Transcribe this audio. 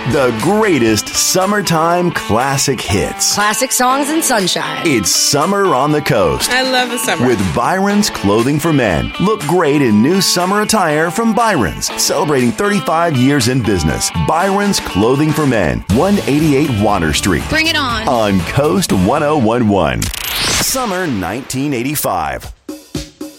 The greatest summertime classic hits. Classic songs and sunshine. It's Summer on the Coast. I love the summer. With Byron's Clothing for Men. Look great in new summer attire from Byron's. Celebrating 35 years in business. Byron's Clothing for Men. 188 Water Street. Bring it on. On Coast 1011. Summer 1985.